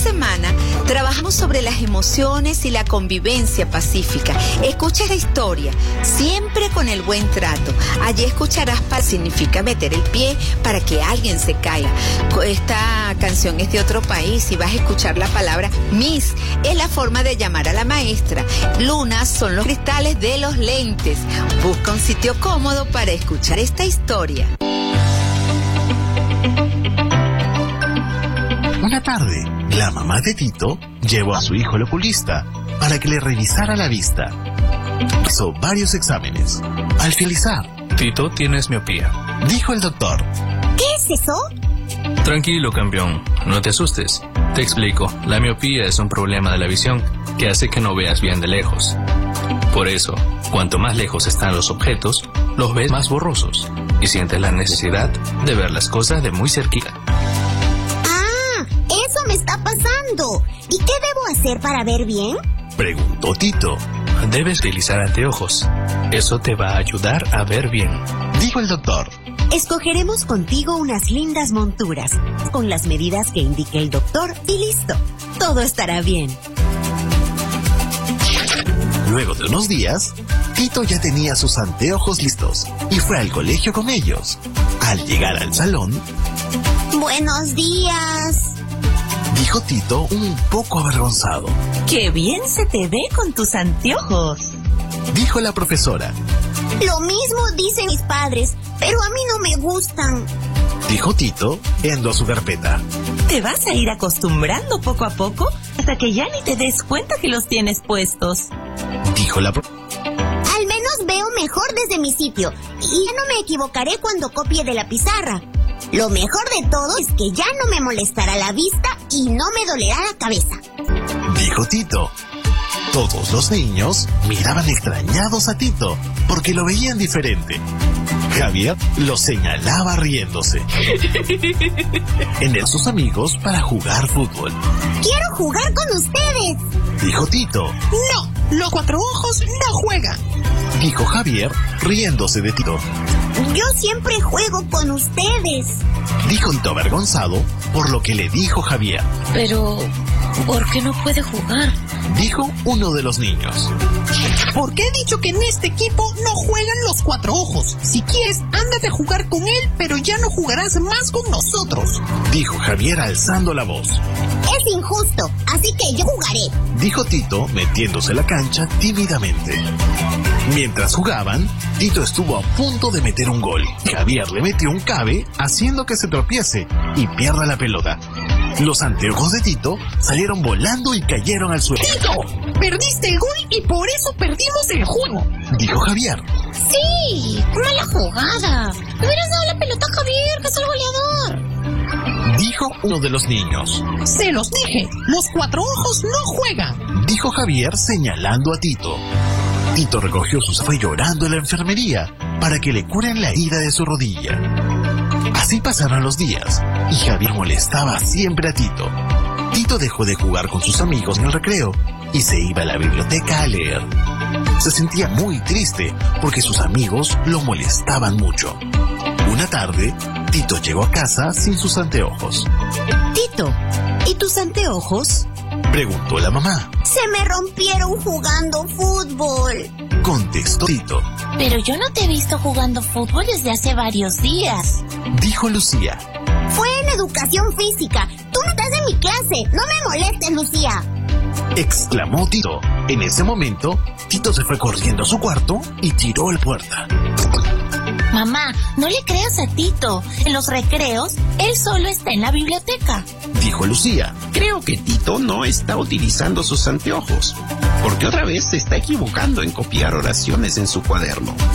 semana trabajamos sobre las emociones y la convivencia pacífica. Escucha esta historia, siempre con el buen trato. Allí escucharás significa meter el pie para que alguien se caiga. Esta canción es de otro país y vas a escuchar la palabra Miss. Es la forma de llamar a la maestra. Lunas son los cristales de los lentes. Busca un sitio cómodo para escuchar esta historia. Una tarde, la mamá de Tito llevó a su hijo al oculista para que le revisara la vista. Hizo varios exámenes. Al finalizar, Tito, tienes miopía, dijo el doctor. ¿Qué es eso? Tranquilo, campeón, no te asustes. Te explico, la miopía es un problema de la visión que hace que no veas bien de lejos. Por eso, cuanto más lejos están los objetos, los ves más borrosos y sientes la necesidad de ver las cosas de muy cerquita. ¡Ah! ¡Eso me está pasando! ¿Y qué debo hacer para ver bien? Preguntó Tito. Debes utilizar anteojos. Eso te va a ayudar a ver bien, dijo el doctor. Escogeremos contigo unas lindas monturas, con las medidas que indique el doctor y listo. Todo estará bien. Luego de unos días, Tito ya tenía sus anteojos listos y fue al colegio con ellos. Al llegar al salón... ¡Buenos días!, dijo Tito un poco avergonzado. ¡Qué bien se te ve con tus anteojos!, dijo la profesora. Lo mismo dicen mis padres, pero a mí no me gustan, dijo Tito, viendo a su carpeta. Te vas a ir acostumbrando poco a poco hasta que ya ni te des cuenta que los tienes puestos, dijo la Al menos veo mejor desde mi sitio y ya no me equivocaré cuando copie de la pizarra. Lo mejor de todo es que ya no me molestará la vista y no me dolerá la cabeza, dijo Tito. Todos los niños miraban extrañados a Tito porque lo veían diferente. Javier lo señalaba riéndose. En sus amigos para jugar fútbol. ¡Quiero jugar con ustedes!, dijo Tito. No, los cuatro ojos no juegan, dijo Javier riéndose de Tito. Yo siempre juego con ustedes, dijo Tito avergonzado por lo que le dijo Javier. Pero, ¿por qué no puede jugar?, dijo uno de los niños. Porque he dicho que en este equipo no juegan los cuatro ojos. Si quieres, ándate a jugar con él, pero ya no jugarás más con nosotros, dijo Javier alzando la voz. Es injusto, así que yo jugaré, dijo Tito metiéndose en la cancha tímidamente. Mientras jugaban, Tito estuvo a punto de meter un gol. Javier le metió un cabe haciendo que se tropiece y pierda la pelota. Los anteojos de Tito salieron volando y cayeron al suelo. ¡Tito! Perdiste el gol y por eso perdimos el juego, dijo Javier. Sí, mala jugada. Me hubieras dado la pelota a Javier, que es el goleador, dijo uno de los niños. Se los dije, los cuatro ojos no juegan, dijo Javier señalando a Tito. Tito recogió su fue llorando en la enfermería para que le curen la herida de su rodilla. Así pasaron los días y Javier molestaba siempre a Tito. Tito dejó de jugar con sus amigos en el recreo y se iba a la biblioteca a leer. Se sentía muy triste porque sus amigos lo molestaban mucho. Una tarde, Tito llegó a casa sin sus anteojos. Tito, ¿y tus anteojos?, preguntó la mamá. Se me rompieron jugando fútbol, contestó Tito. Pero yo no te he visto jugando fútbol desde hace varios días, dijo Lucía. Fue en educación física. Tú no estás en mi clase. No me molestes, Lucía, exclamó Tito. En ese momento, Tito se fue corriendo a su cuarto y tiró la puerta. Mamá, no le creas a Tito. En los recreos, él solo está en la biblioteca, dijo Lucía. Creo que Tito no está utilizando sus anteojos, porque otra vez se está equivocando en copiar oraciones en su cuaderno.